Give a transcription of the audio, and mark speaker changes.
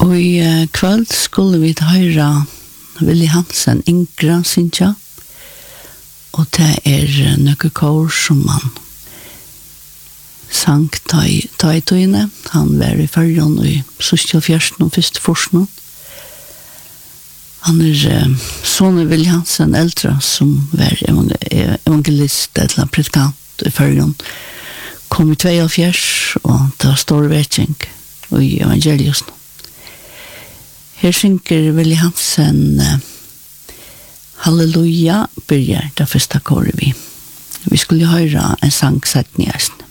Speaker 1: Og i kveld skulle vi høre Willy Hansen Ingra Sintja, og det noen kår som man sang ta i tøyne. Han var i Førjon i 74 og 1. Han sånn Willy Hansen eldre som var evangelist eller predikant i Førjon. Kom i 42 og det var stor vetjeng i evangeliusen. Her synker Willy Hansen Halleluja, byrjar det første kåret vi. Vi skulle høre en sang sett i æsten.